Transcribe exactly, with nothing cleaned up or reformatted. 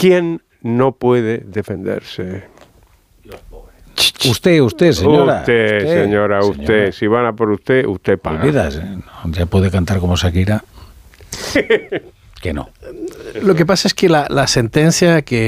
¿Quién no puede defenderse? Usted, usted, señora. Usted, usted, señora, usted. señora. Si van a por usted, usted paga. Olvidas, ¿eh? Ya puede cantar como Shakira. Que no. Lo que pasa es que la, la sentencia que